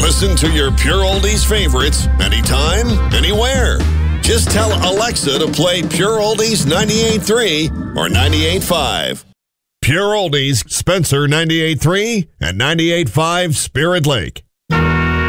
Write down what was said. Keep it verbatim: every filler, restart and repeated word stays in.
Listen to your Pure Oldies favorites anytime, anywhere. Just tell Alexa to play Pure Oldies ninety-eight point three or ninety-eight point five. Pure Oldies, Spencer ninety-eight point three and ninety-eight point five Spirit Lake.